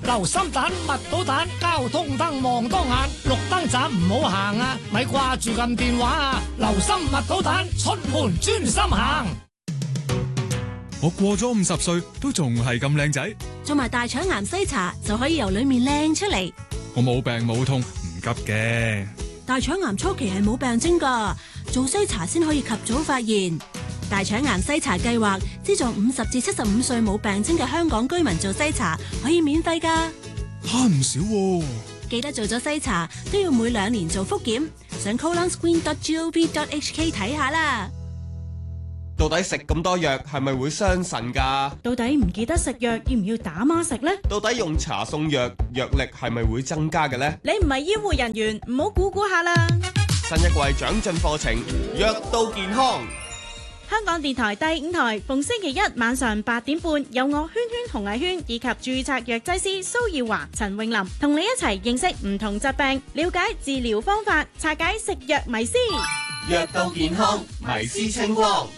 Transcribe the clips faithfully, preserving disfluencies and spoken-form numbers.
留心蛋、蜜到蛋，交通燈望多眼，綠燈盞唔好行啊！咪掛住撳電話啊！留心蜜到蛋，出門專心行。 我過咗五十歲都仲係咁靚仔， 做埋大腸癌篩查就可以由裏面靚出嚟。 我冇病冇痛，唔急嘅。 大腸癌初期係冇病徵㗎，做篩查先可以及早發現。大腸癌篩查計劃資助五十至七十五歲冇病徵嘅香港居民做篩查，可以免費㗎。 慳唔少喎。 記得做咗篩查都要每兩年做複檢，上 colon screen dot gov dot h k 睇下啦。 到底食咁多藥係咪會傷腎㗎？ 到底唔記得食藥要唔要打孖食呢？ 到底用茶送藥藥力係咪會增加嘅呢？ 你唔係醫護人員，唔好估估下啦。 新一季長進課程，藥到健康。 香港電台第五台逢星期一晚上八點半，有我圈圈紅藝圈以及註冊藥劑師蘇耀華、陳詠琳同你一齊認識唔同疾病，了解治療方法，拆解食藥迷思。 藥到健康，迷思清光。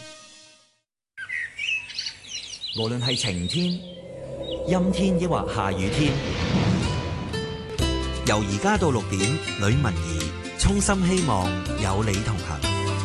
無論係晴天、陰天抑或下雨天，由而家到六點，呂文儀衷心希望有你同行。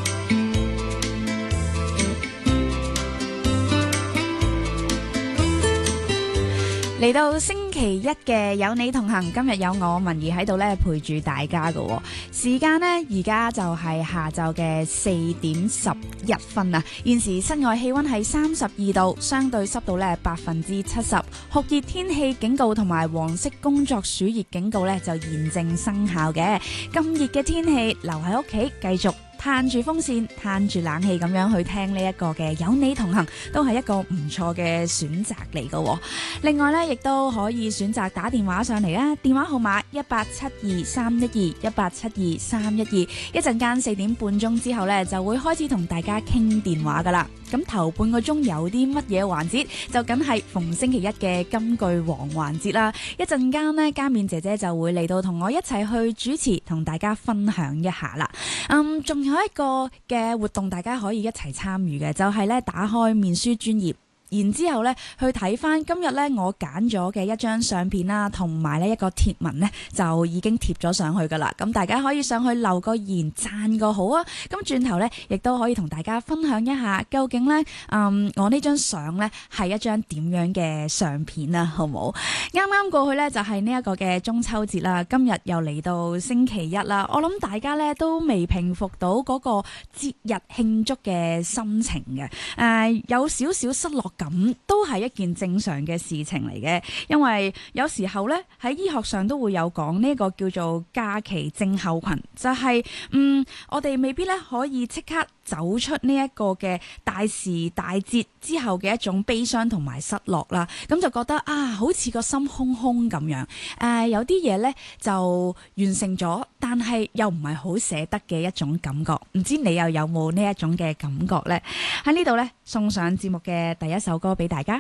嚟到星期一嘅有你同行，今日有我文儀喺度咧陪住大家嘅。時間呢，而家就係下晝嘅四點十一分啊！現時室外氣溫係三十二度，相對濕度咧百分之七十，酷熱天氣警告同埋黃色工作暑熱警告咧就現正生效嘅。咁熱嘅天氣，留喺屋企繼續嘆住風扇，嘆住冷氣咁樣去聽呢一個嘅有你同行，都係一個唔錯嘅選擇嚟嘅。另外呢，亦都可以選擇打電話上嚟啦，電話號碼一八七二三一二一八七二三一二。一陣間四點半鐘之後呢，就會開始同大家傾電話噶啦。咁頭半個鐘有啲乜嘢環節，就梗係逢星期一嘅金句王環節啦。一陣間呢，家面姐姐就會嚟到同我一齊去主持，同大家分享一下啦。嗯，仲有一個嘅活動，大家可以一齊參與嘅，就係咧打開面書專頁。然之後咧，去睇翻今日咧我揀咗嘅一張相片啦，同埋呢一個貼文呢，就已經貼咗上去噶啦。咁大家可以上去留個言，讚個好啊！咁轉頭呢，亦都可以同大家分享一下，究竟呢，嗯，我呢張相呢係一張點樣嘅相片啊？好冇？啱啱過去呢，就係呢一個嘅中秋節啦，今日又嚟到星期一啦。我諗大家呢都未平復到嗰個節日慶祝嘅心情嘅，誒、呃，有少少失落感。咁都係一件正常嘅事情嚟嘅，因為有時候呢，喺醫學上都會有講呢個叫做假期症候群，就係、是、嗯我哋未必咧可以即刻走出呢一個嘅大時大節之後嘅一種悲傷同埋失落啦，咁就覺得啊好似個心空空咁樣，誒、呃、有啲嘢呢就完成咗，但係又唔係好捨得嘅一種感覺，唔知你又有冇呢一種嘅感覺呢？喺呢度呢，送上節目嘅第一首歌俾大家，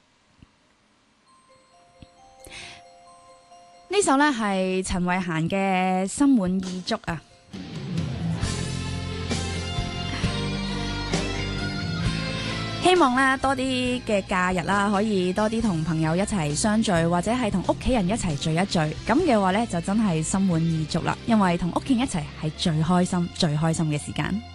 呢首呢係陳慧嫻嘅《心滿意足》啊。希望咧多啲嘅假日啦，可以多啲同朋友一齊相聚，或者係同屋企人一齊聚一聚。咁嘅話呢，就真係心滿意足啦，因為同屋企人一齊係最開心、最開心嘅時間。